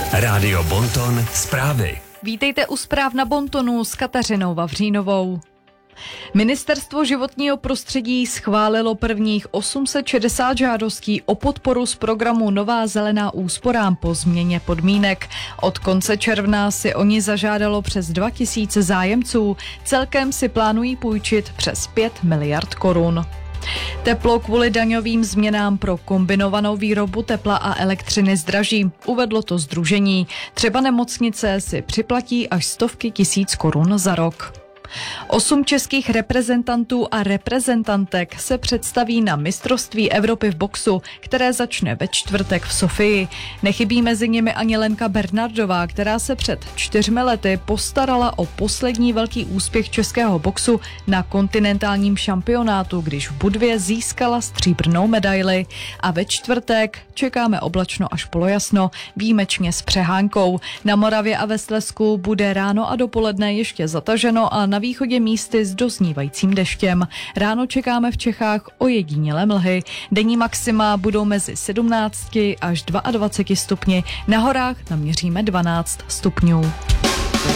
Rádio Bonton zprávy. Vítejte u zpráv na Bontonu s Kateřinou Vavřínovou. Ministerstvo životního prostředí schválilo prvních 860 žádostí o podporu z programu Nová zelená úsporám po změně podmínek. Od konce června si o ní zažádalo přes 2000 zájemců. Celkem si plánují půjčit přes 5 miliard korun. Teplo kvůli daňovým změnám pro kombinovanou výrobu tepla a elektřiny zdraží, uvedlo to sdružení. Třeba nemocnice si připlatí až stovky tisíc korun za rok. 8 českých reprezentantů a reprezentantek se představí na mistrovství Evropy v boxu, které začne ve čtvrtek v Sofii. Nechybí mezi nimi ani Lenka Bernardová, která se před 4 lety postarala o poslední velký úspěch českého boxu na kontinentálním šampionátu, když v Budvě získala stříbrnou medaili. A ve čtvrtek čekáme oblačno až polojasno, výjimečně s přehánkou. Na Moravě a ve Slezsku bude ráno a dopoledne ještě zataženo a na východě místy s doznívajícím deštěm. Ráno čekáme v Čechách ojedinělé mlhy. Denní maxima budou mezi 17 až 22 stupni. Na horách naměříme 12 stupňů.